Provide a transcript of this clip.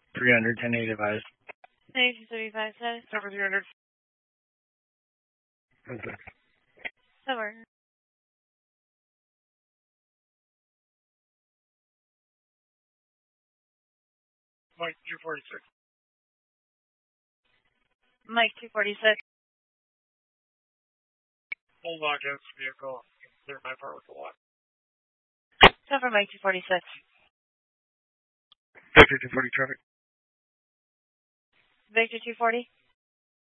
300, 1080 advised. 9235 says. Cover 300. Okay. Cover. Mike 246. Mike 246. Hold on against vehicle. Clear my part with the lot. Cover Mike 246. Victor 240 traffic. Victor 240.